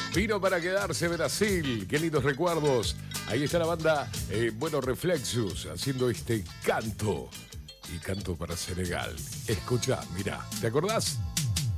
Vino para quedarse Brasil. Qué lindos recuerdos. Ahí está la banda, Reflexus, haciendo este canto. Y canto para Senegal. Escucha, mirá, ¿te acordás?